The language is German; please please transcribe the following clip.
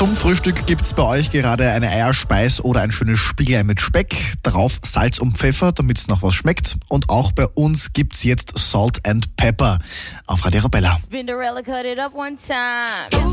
Zum Frühstück gibt's bei euch gerade eine Eierspeis oder ein schönes Spiegelei mit Speck. Darauf Salz und Pfeffer, damit's noch was schmeckt. Und auch bei uns gibt's jetzt Salt and Pepper auf Radio Arabella.